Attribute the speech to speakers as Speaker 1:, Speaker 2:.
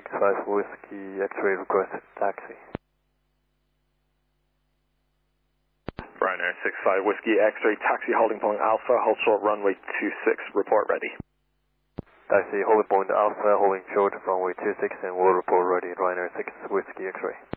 Speaker 1: 65 Whiskey X-ray request taxi.
Speaker 2: Ryanair 65 Whiskey X-ray taxi holding point Alpha, hold short runway 26, report ready.
Speaker 1: Taxi holding point Alpha, holding short runway 26 and will report ready. Ryanair 6 Whiskey X-ray.